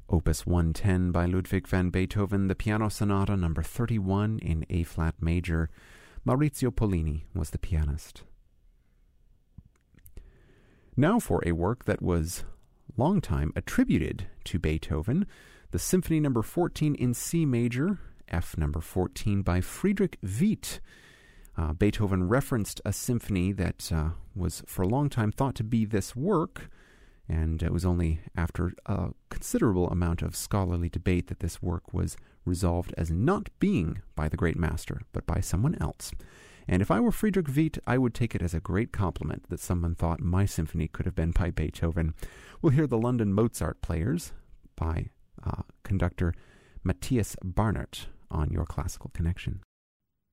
Opus 110 by Ludwig van Beethoven, the Piano Sonata number 31 in A-flat major. Maurizio Pollini was the pianist. Now for a work that was long time attributed to Beethoven, the Symphony number 14 in C major, F number 14 by Friedrich Witt. Beethoven referenced a symphony that was for a long time thought to be this work, and it was only after a considerable amount of scholarly debate that this work was resolved as not being by the great master, but by someone else. And if I were Friedrich Witt, I would take it as a great compliment that someone thought my symphony could have been by Beethoven. We'll hear the London Mozart Players by conductor Matthias Barnert on Your Classical Connection.